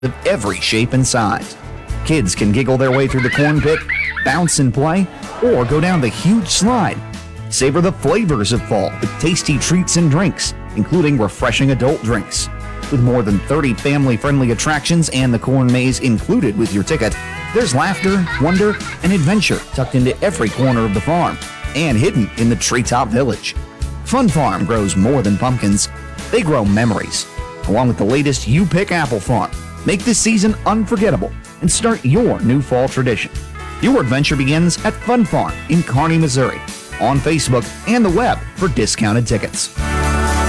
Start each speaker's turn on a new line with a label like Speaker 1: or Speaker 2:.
Speaker 1: of every shape and size. Kids can giggle their way through the corn pit, bounce and play, or go down the huge slide. Savor the flavors of fall with tasty treats and drinks, including refreshing adult drinks. With more than 30 family-friendly attractions and the corn maze included with your ticket, there's laughter, wonder, and adventure tucked into every corner of the farm and hidden in the Treetop Village. Fun Farm grows more than pumpkins. They grow memories. Along with the latest You Pick Apple Farm, make this season unforgettable and start your new fall tradition. Your adventure begins at Fun Farm in Kearney, Missouri, on Facebook and the web for discounted tickets.